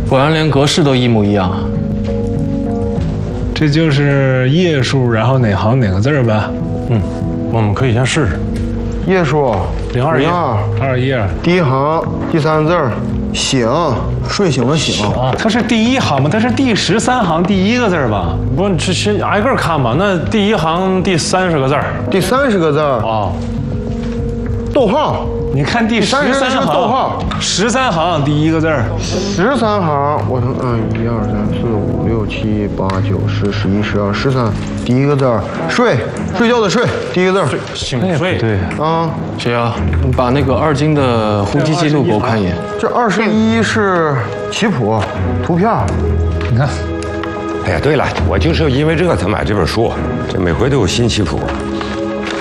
果然连格式都一模一样。 这就是页数，然后哪行哪个字儿呗。 嗯，我们可以先试试。 页数 02 2页， 第一行第3个字儿醒，睡醒的醒。 它是第一行吗？它是第13行第1个字儿吧？ 不，这先挨个看吧。那第一行第30个字儿。 第30个字儿哦， 逗号。 你看第13 是行， 逗号 13行第1个字儿。 13行，我看1、2、3、4、5、6、7、8、9、10、11、12、13，第1个字儿睡，睡觉的睡，第1个字儿醒睡。 对啊。 谁啊？你把那个2金的呼机记录给我看一眼。 这21是棋谱图片， 你看， 哎呀，对了，我就是因为这个才买这本书，这每回都有新棋谱。